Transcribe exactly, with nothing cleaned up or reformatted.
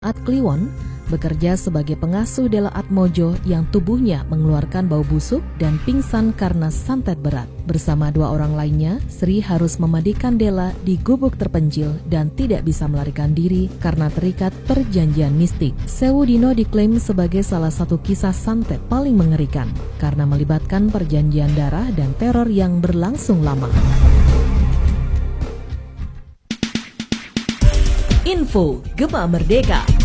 At Kliwon bekerja sebagai pengasuh Dela Atmojo yang tubuhnya mengeluarkan bau busuk dan pingsan karena santet berat. Bersama dua orang lainnya, Sri harus memandikan Dela di gubuk terpencil dan tidak bisa melarikan diri karena terikat perjanjian mistik. Sewu Dino diklaim sebagai salah satu kisah santet paling mengerikan karena melibatkan perjanjian darah dan teror yang berlangsung lama. Info Gema Merdeka.